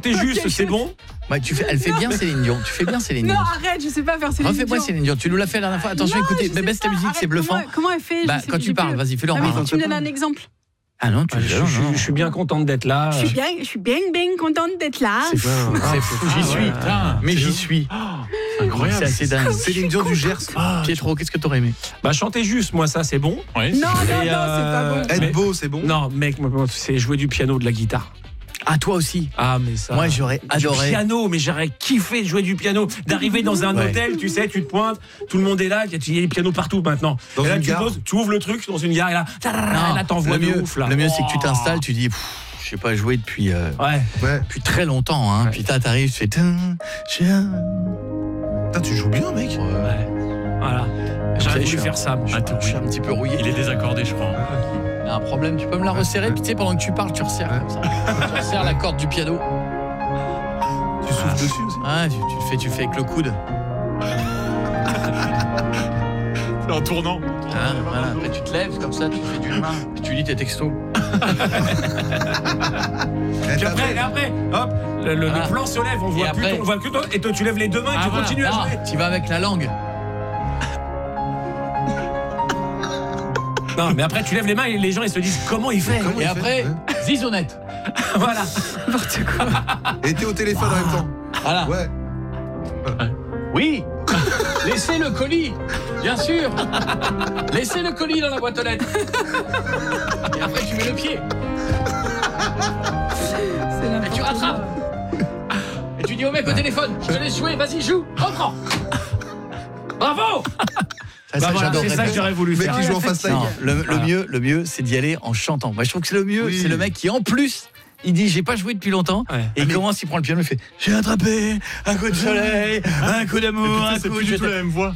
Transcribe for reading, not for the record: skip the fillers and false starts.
chanter juste, Ok, c'est bon. Ouais, elle fait bien Céline Dion. Tu fais bien Céline Non, Dion. arrête, je sais pas faire Céline Dion. Refais-moi Céline Dion. Tu nous l'as fait la dernière fois. Attention, Non, écoutez. je sais Baisse ta pas. musique, c'est Arrête, bluffant. Comment elle fait? Bah, Je sais- quand j'ai tu parles, plus- vas-y, fais-le en Ah, mais parlant. faut que tu me donnes un exemple. Ah non, tu Je suis bien contente d'être là. Je suis bien contente d'être là. C'est fou, j'y suis. Mais j'y suis. Incroyable. C'est assez dingue. Céline Dion du Gers. Pietro, qu'est-ce que t'aurais aimé? Bah chanter juste, moi ça c'est bon. Ouais, Non, non, Et, c'est pas bon. Être mais- beau, c'est bon. Non, mec, moi, c'est jouer du piano, de la guitare. Ah, toi aussi. Ah mais ça. Moi, j'aurais adoré. Du piano, mais j'aurais kiffé de jouer du piano, d'arriver dans un Ouais. hôtel, tu sais, tu te pointes, tout le monde est là, il y a des pianos partout maintenant. Dans et là une tu gare. poses, tu ouvres le truc dans une gare et là, là t'envoies le de mieux, ouf là. le mieux, c'est que tu t'installes, tu dis, je sais pas jouer depuis Ouais. Ouais. très longtemps. Hein. Ouais. Puis t'arrives, tu fais. Putain, tu joues bien, mec. Ouais. Voilà. J'aurais voulu faire ça. Je suis un petit peu rouillé. Il est désaccordé, je crois. Il y a un problème, tu peux me la resserrer, puis tu sais, pendant que tu parles, tu resserres comme ça. Tu resserres la corde du piano. Tu souffles dessus aussi. Ah, tu fais avec le coude. C'est en tournant. Ah, voilà. Après, tu te lèves comme ça, tu fais d'une main, puis tu lis tes textos. Puis après, hop, le Voilà. plan se lève, on voit après- plus, on voit que toi, et toi tu lèves les deux mains et tu voilà. continues à Non, jouer. tu vas avec la langue. Non, mais après tu lèves les mains et les gens ils se disent comment il fait. Comment Et il après, fait zizounette. Voilà. Et t'es au téléphone en même temps. Voilà. Ouais. Oui. Laissez le colis, bien sûr. Laissez le colis dans la boîte aux lettres. Et après, tu mets le pied. C'est Et n'importe tu quoi. rattrapes. Et tu dis au mec au téléphone, je te laisse jouer, vas-y, joue, reprends. Bravo. Bah voilà, c'est ça que j'aurais voulu Le mec faire. qui joue en face Non, live. le mieux, c'est d'y aller en chantant. Moi, je trouve que c'est le mieux. Oui. C'est le mec qui, en plus, il dit j'ai pas joué depuis longtemps. Ouais. Et il commence, il prend le piano, il fait j'ai attrapé un coup de soleil, un coup d'amour, un coup de. même voix.